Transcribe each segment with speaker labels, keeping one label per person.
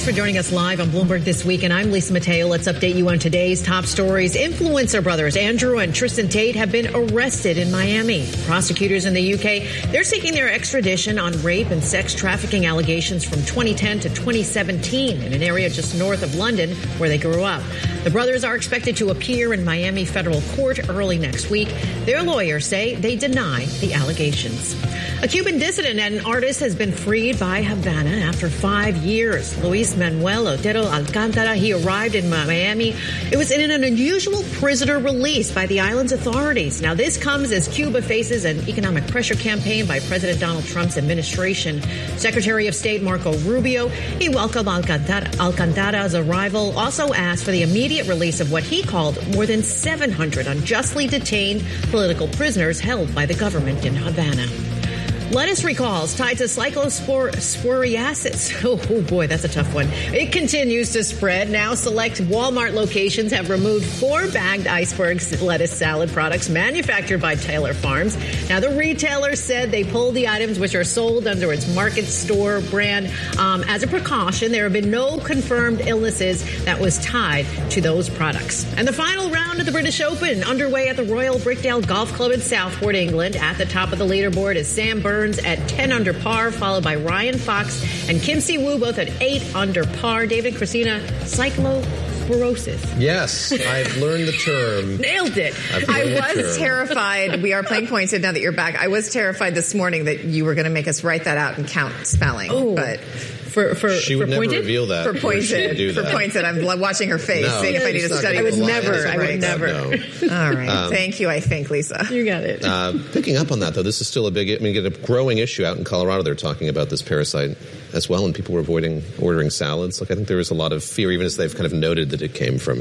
Speaker 1: for joining us live on Bloomberg This Week, and I'm Lisa Mateo. Let's update you on today's top stories. Influencer brothers Andrew and Tristan Tate have been arrested in Miami. Prosecutors in the UK, they're seeking their extradition on rape and sex trafficking allegations from 2010 to 2017 in an area just north of London where they grew up. The brothers are expected to appear in Miami federal court early next week. Their lawyers say they deny the allegations. A Cuban dissident and an artist has been freed by Havana after 5 years. Luis Manuel Otero Alcántara, he arrived in Miami. It was in an unusual prisoner release by the island's authorities. Now, this comes as Cuba faces an economic pressure campaign by President Donald Trump's administration. Secretary of State Marco Rubio, he welcomed Alcántara's arrival, also asked for the immediate release of what he called more than 700 unjustly detained political prisoners held by the government in Havana. Lettuce recalls tied to cyclosporiasis. Oh boy, that's a tough one. It continues to spread. Now select Walmart locations have removed 4 bagged iceberg lettuce salad products manufactured by Taylor Farms. Now the retailer said they pulled the items which are sold under its Market Store brand. As a precaution, there have been no confirmed illnesses that was tied to those products. And the final round of the British Open underway at the Royal Brickdale Golf Club in Southport, England. At the top of the leaderboard is Sam Burns at 10 under par, followed by Ryan Fox and Kim Si-woo, both at 8 under par. David, Christina, cyclosporosis.
Speaker 2: Yes, I've learned the term.
Speaker 1: Nailed it.
Speaker 3: I was terrified. We are playing points now that you're back. I was terrified this morning that you were going to make us write that out and count spelling.
Speaker 1: Oh.
Speaker 3: But
Speaker 2: she would never reveal that.
Speaker 3: For pointed. For pointed. I'm watching her face, seeing if I need to study.
Speaker 1: I would never.
Speaker 3: No. All right. Thank you, I think, Lisa.
Speaker 1: You got it.
Speaker 2: Picking up on that, though, this is still a growing issue out in Colorado. They're talking about this parasite as well, and people were avoiding ordering salads. Like, I think there was a lot of fear, even as they've kind of noted that it came from,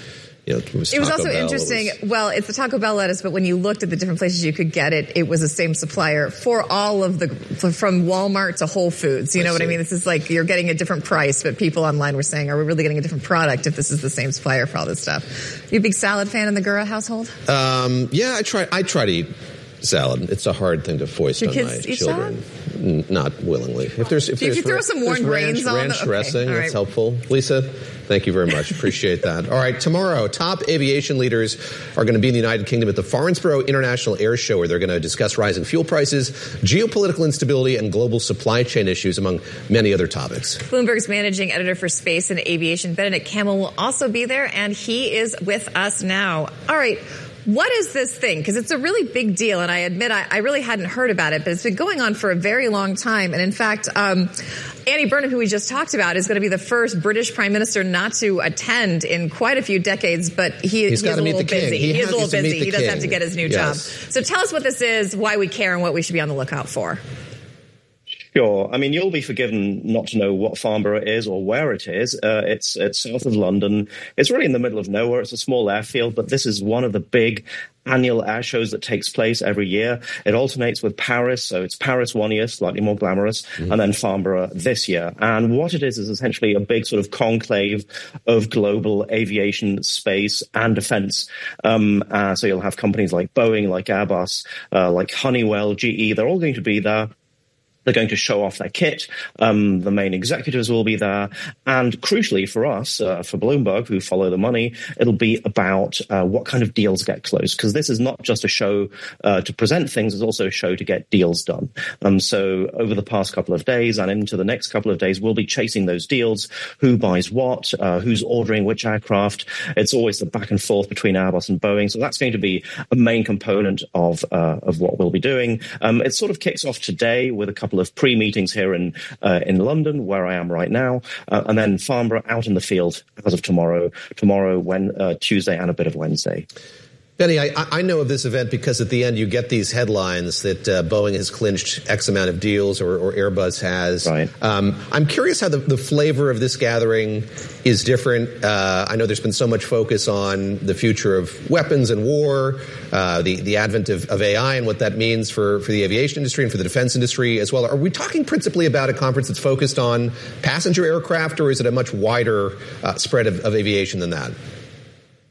Speaker 2: it was
Speaker 3: also interesting. Well, it's the Taco Bell lettuce, but when you looked at the different places you could get it, it was the same supplier for all of from Walmart to Whole Foods. You know what I mean? This is like you're getting a different price, but people online were saying, are we really getting a different product if this is the same supplier for all this stuff? Are you a big salad fan in the Gura household?
Speaker 2: Yeah, I try to eat salad. It's a hard thing to foist on my children. Not willingly. If you
Speaker 3: throw some Warren grains on
Speaker 2: ranch dressing, that's helpful. Lisa, thank you very much. Appreciate that. All right, tomorrow, top aviation leaders are going to be in the United Kingdom at the Farnborough International Air Show, where they're going to discuss rising fuel prices, geopolitical instability, and global supply chain issues, among many other topics.
Speaker 3: Bloomberg's managing editor for space and aviation, Benedict Campbell, will also be there, and he is with us now. All right. What is this thing? Because it's a really big deal, and I admit I really hadn't heard about it, but it's been going on for a very long time. And in fact, Andy Burnham, who we just talked about, is going to be the first British prime minister not to attend in quite a few decades, but he's a little busy. He is a little busy. He doesn't have to get his new job. So tell us what this is, why we care, and what we should be on the lookout for.
Speaker 4: Sure. I mean, you'll be forgiven not to know what Farnborough is or where it is. It's south of London. It's really in the middle of nowhere. It's a small airfield, but this is one of the big annual air shows that takes place every year. It alternates with Paris, so it's Paris one year, slightly more glamorous, and then Farnborough this year. And what it is essentially a big sort of conclave of global aviation, space, and defense. So you'll have companies like Boeing, like Airbus, like Honeywell, GE. They're all going to be there. They're going to show off their kit. The main executives will be there. And crucially for us, for Bloomberg, who follow the money, it'll be about what kind of deals get closed. Because this is not just a show to present things, it's also a show to get deals done. So over the past couple of days and into the next couple of days, we'll be chasing those deals. Who buys what? Who's ordering which aircraft? It's always the back and forth between Airbus and Boeing. So that's going to be a main component of what we'll be doing. It sort of kicks off today with a couple of pre-meetings here in London, where I am right now, and then Farnborough out in the field as of tomorrow, Tuesday, and a bit of Wednesday.
Speaker 2: Benny, I know of this event because at the end you get these headlines that Boeing has clinched X amount of deals or Airbus has. Right. I'm curious how the flavor of this gathering is different. I know there's been so much focus on the future of weapons and war, the advent of AI and what that means for the aviation industry and for the defense industry as well. Are we talking principally about a conference that's focused on passenger aircraft, or is it a much wider spread of aviation than that?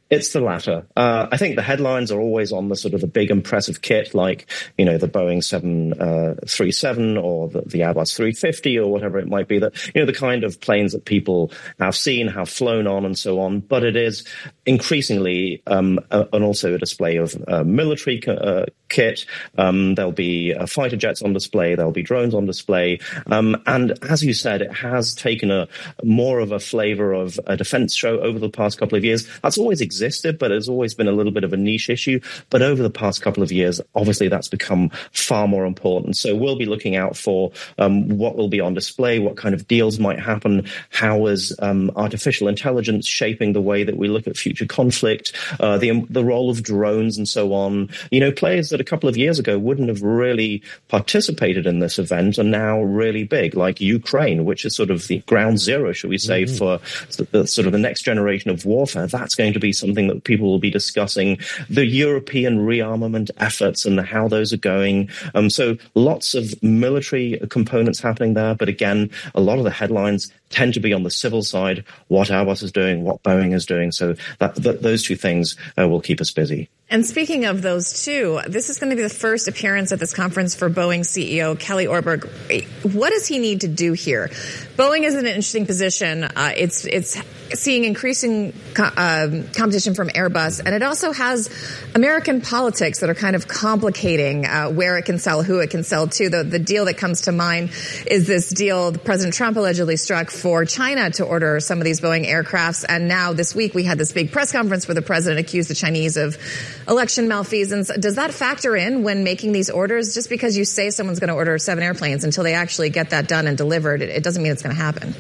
Speaker 4: It's the latter. I think the headlines are always on the sort of the big impressive kit, like, the Boeing 737 or the Airbus 350 or whatever it might be, that, the kind of planes that people have seen, have flown on and so on. But it is increasingly and also a display of military kit. There'll be fighter jets on display. There'll be drones on display. And as you said, it has taken a more of a flavor of a defense show over the past couple of years. That's always existed, but it's always been a little bit of a niche issue. But over the past couple of years, obviously that's become far more important. So we'll be looking out for what will be on display, what kind of deals might happen, how is artificial intelligence shaping the way that we look at future conflict, the role of drones and so on. Players that a couple of years ago wouldn't have really participated in this event are now really big, like Ukraine, which is sort of the ground zero, shall we say, for the sort of the next generation of warfare. That's going to be something that people will be discussing, the European rearmament efforts and how those are going. So lots of military components happening there. But again, a lot of the headlines tend to be on the civil side, what Airbus is doing, what Boeing is doing. So those two things will keep us busy.
Speaker 3: And speaking of those two, this is going to be the first appearance at this conference for Boeing CEO Kelly Ortberg. What does he need to do here? Boeing is in an interesting position. It's seeing increasing competition from Airbus, and it also has American politics that are kind of complicating where it can sell, who it can sell to. The deal that comes to mind is this deal President Trump allegedly struck for China to order some of these Boeing aircrafts. And now this week we had this big press conference where the president accused the Chinese of election malfeasance. Does that factor in when making these orders? Just because you say someone's going to order 7 airplanes, until they actually get that done and delivered, it doesn't mean it's going to happen.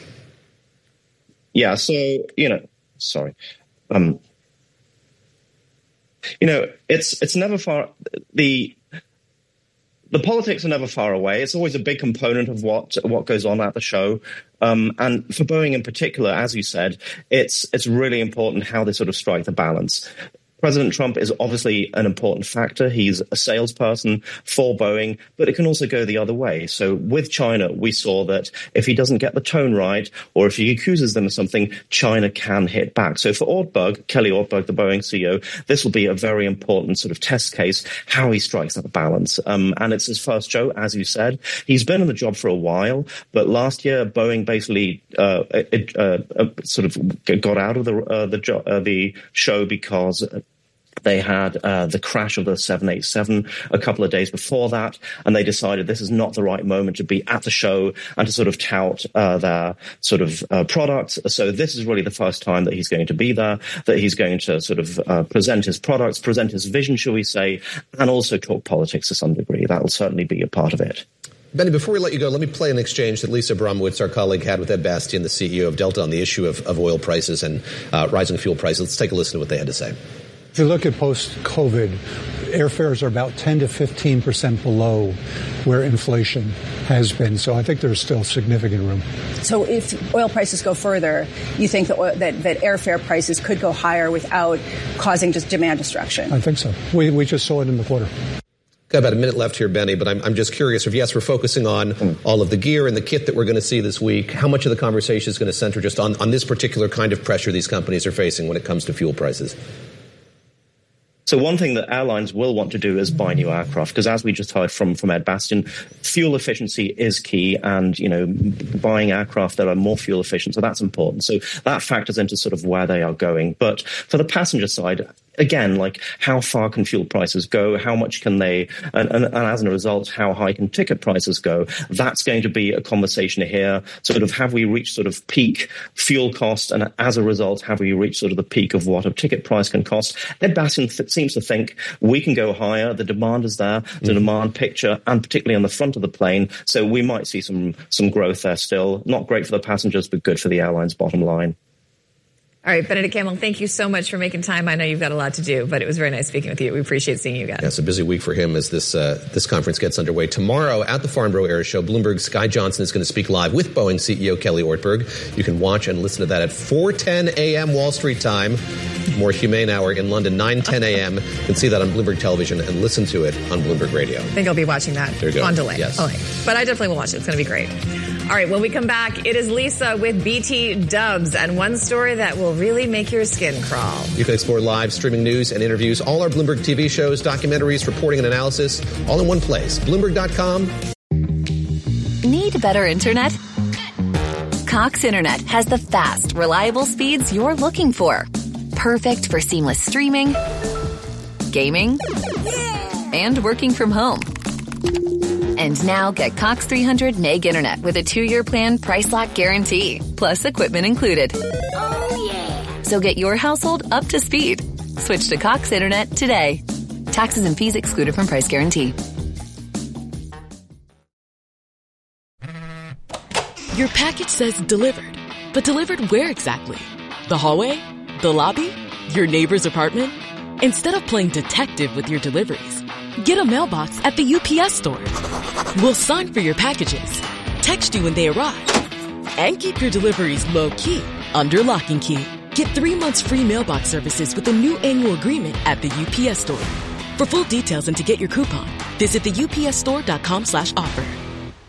Speaker 4: Yeah, so, sorry. It's never far, the politics are never far away. It's always a big component of what goes on at the show. And for Boeing in particular, as you said, it's really important how they sort of strike the balance. President Trump is obviously an important factor. He's a salesperson for Boeing, but it can also go the other way. So with China, we saw that if he doesn't get the tone right, or if he accuses them of something, China can hit back. So for Kelly Ortberg, the Boeing CEO, this will be a very important sort of test case, how he strikes that balance. And it's his first show, as you said. He's been in the job for a while, but last year, Boeing basically sort of got out of the show because they had the crash of the 787 a couple of days before that, and they decided this is not the right moment to be at the show and to sort of tout their sort of products. So this is really the first time that he's going to be there, that he's going to sort of present his products, present his vision, shall we say, and also talk politics to some degree. That will certainly be a part of it.
Speaker 2: Benny, before we let you go, let me play an exchange that Lisa Abramowitz, our colleague, had with Ed Bastian, the CEO of Delta, on the issue of oil prices and rising fuel prices. Let's take a listen to what they had to say.
Speaker 5: If you look at post-COVID, airfares are about 10 to 15% below where inflation has been. So I think there's still significant room.
Speaker 6: So if oil prices go further, you think that airfare prices could go higher without causing just demand destruction?
Speaker 5: I think so. We just saw it in the quarter.
Speaker 2: Got about a minute left here, Benny, but I'm just curious if, yes, we're focusing on all of the gear and the kit that we're going to see this week, how much of the conversation is going to center just on this particular kind of pressure these companies are facing when it comes to fuel prices?
Speaker 4: So one thing that airlines will want to do is buy new aircraft, because as we just heard from Ed Bastian, fuel efficiency is key, and, buying aircraft that are more fuel efficient, so that's important. So that factors into sort of where they are going. But for the passenger side, again, like, how far can fuel prices go? How much can they, and as a result, how high can ticket prices go? That's going to be a conversation here. Sort of, have we reached sort of peak fuel cost? And as a result, have we reached sort of the peak of what a ticket price can cost? Ed Bastian seems to think we can go higher. The demand is there, the demand picture, and particularly on the front of the plane. So we might see some growth there still. Not great for the passengers, but good for the airline's bottom line.
Speaker 3: All right, Benedict Campbell, thank you so much for making time. I know you've got a lot to do, but it was very nice speaking with you. We appreciate seeing you again.
Speaker 2: Yeah, it's a busy week for him as this conference gets underway. Tomorrow at the Farnborough Air Show, Bloomberg's Sky Johnson is going to speak live with Boeing CEO Kelly Ortberg. You can watch and listen to that at 4:10 a.m. Wall Street time. More humane hour in London, 9:10 a.m. You can see that on Bloomberg Television and listen to it on Bloomberg Radio.
Speaker 3: I think I'll be watching that
Speaker 2: there you go.
Speaker 3: On delay.
Speaker 2: Yes.
Speaker 3: But I definitely will watch it. It's going to be great. All right, when we come back, it is Lisa with BT Dubs and one story that will really make your skin crawl.
Speaker 2: You can explore live streaming news and interviews, all our Bloomberg TV shows, documentaries, reporting and analysis, all in one place. Bloomberg.com.
Speaker 7: Need better internet? Cox Internet has the fast, reliable speeds you're looking for. Perfect for seamless streaming, gaming, and working from home. And now get Cox 300 meg internet with a 2-year plan price lock guarantee, plus equipment included. Oh, yeah. So get your household up to speed. Switch to Cox Internet today. Taxes and fees excluded from price guarantee.
Speaker 8: Your package says delivered, but delivered where exactly? The hallway? The lobby? Your neighbor's apartment? Instead of playing detective with your deliveries, get a mailbox at the UPS store. We'll sign for your packages, text you when they arrive, and keep your deliveries low-key under lock and key. Get 3 months free mailbox services with a new annual agreement at the UPS store. For full details and to get your coupon, visit the upsstore.com/offer.